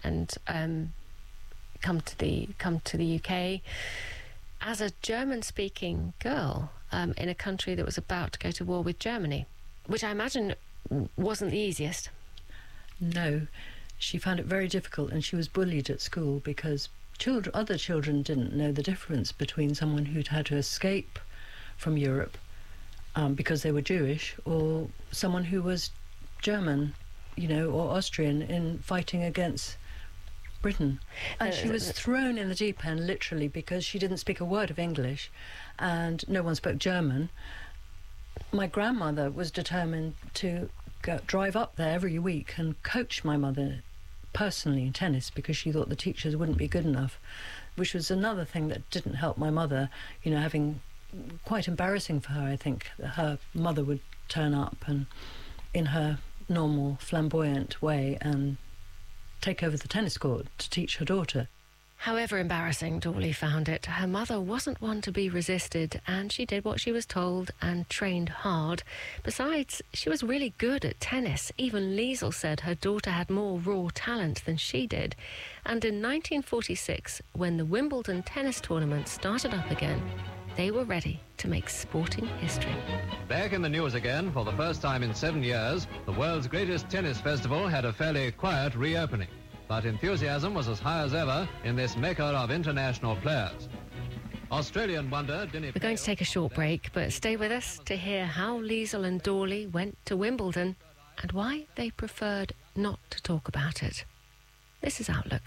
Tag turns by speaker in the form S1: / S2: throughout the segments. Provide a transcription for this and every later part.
S1: and come to the UK as a German-speaking girl in a country that was about to go to war with Germany, which I imagine wasn't the easiest.
S2: No, she found it very difficult, and she was bullied at school because other children didn't know the difference between someone who'd had to escape from Europe because they were Jewish, or someone who was German, or Austrian in fighting against Britain. And she was thrown in the deep end, literally, because she didn't speak a word of English and no one spoke German. My grandmother was determined to drive up there every week and coach my mother personally in tennis because she thought the teachers wouldn't be good enough, which was another thing that didn't help my mother, having quite embarrassing for her, I think. Her mother would turn up and in her normal flamboyant way and take over the tennis court to teach her daughter.
S1: However embarrassing Dawley found it, her mother wasn't one to be resisted, and she did what she was told and trained hard. Besides, she was really good at tennis. Even Liesl said her daughter had more raw talent than she did. And in 1946, when the Wimbledon tennis tournament started up again, they were ready to make sporting history.
S3: Back in the news again, for the first time in 7 years, the world's greatest tennis festival had a fairly quiet reopening. But enthusiasm was as high as ever in this mecca of international players. Australian wonder Dinny...
S1: We're going to take a short break, but stay with us to hear how Liesl and Dawley went to Wimbledon and why they preferred not to talk about it. This is Outlook.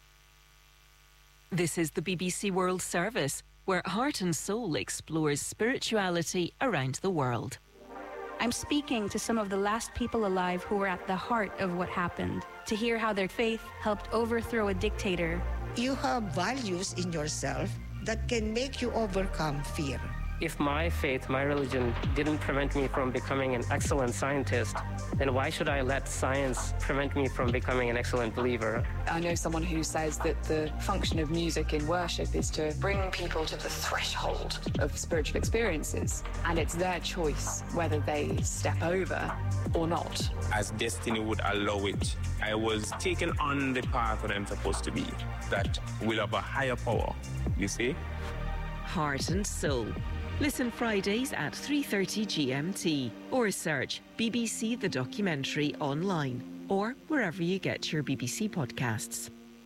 S4: This is the BBC World Service, where Heart and Soul explores spirituality around the world.
S5: I'm speaking to some of the last people alive who were at the heart of what happened, to hear how their faith helped overthrow a dictator.
S6: You have values in yourself that can make you overcome fear.
S7: If my faith, my religion, didn't prevent me from becoming an excellent scientist, then why should I let science prevent me from becoming an excellent believer?
S8: I know someone who says that the function of music in worship is to bring people to the threshold of spiritual experiences, and it's their choice whether they step over or not.
S9: As destiny would allow it, I was taken on the path that I'm supposed to be, that will have a higher power, you see?
S4: Heart and Soul. Listen Fridays at 3:30 GMT or search BBC The Documentary online or wherever you get your BBC podcasts.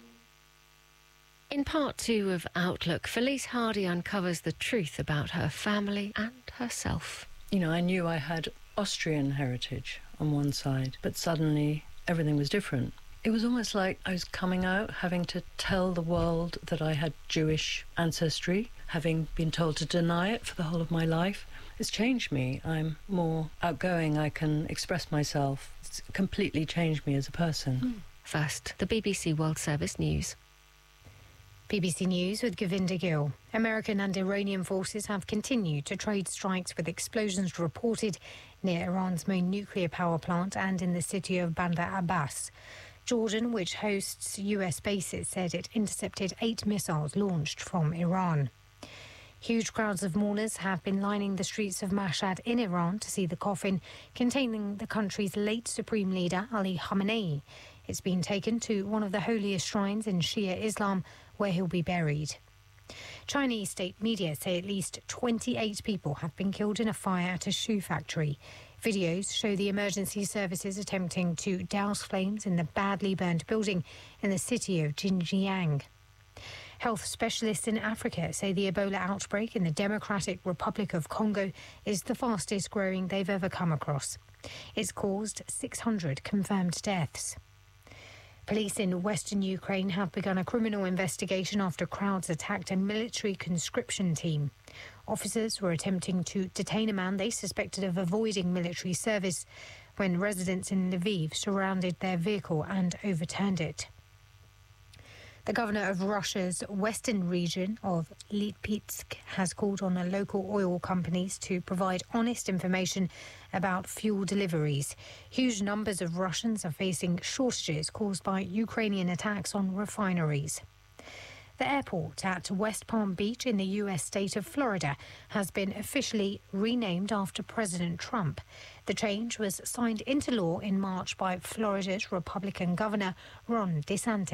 S1: In part 2 of Outlook, Felice Hardy uncovers the truth about her family and herself.
S2: I knew I had Austrian heritage on one side, but suddenly everything was different. It was almost like I was coming out, having to tell the world that I had Jewish ancestry, having been told to deny it for the whole of my life. It's changed me. I'm more outgoing. I can express myself. It's completely changed me as a person.
S1: First, the BBC World Service News.
S10: BBC News with Govinda Gill. American and Iranian forces have continued to trade strikes with explosions reported near Iran's main nuclear power plant and in the city of Bandar Abbas. Jordan, which hosts US bases, said it intercepted 8 missiles launched from Iran. Huge crowds of mourners have been lining the streets of Mashhad in Iran to see the coffin containing the country's late Supreme Leader, Ali Khamenei. It's been taken to one of the holiest shrines in Shia Islam, where he'll be buried. Chinese state media say at least 28 people have been killed in a fire at a shoe factory. Videos show the emergency services attempting to douse flames in the badly burned building in the city of Xinjiang. Health specialists in Africa say the Ebola outbreak in the Democratic Republic of Congo is the fastest growing they've ever come across. It's caused 600 confirmed deaths. Police in western Ukraine have begun a criminal investigation after crowds attacked a military conscription team. Officers were attempting to detain a man they suspected of avoiding military service when residents in Lviv surrounded their vehicle and overturned it. The governor of Russia's western region of Lipetsk has called on the local oil companies to provide honest information about fuel deliveries. Huge numbers of Russians are facing shortages caused by Ukrainian attacks on refineries. The airport at West Palm Beach in the U.S. state of Florida has been officially renamed after President Trump. The change was signed into law in March by Florida's Republican Governor Ron DeSantis.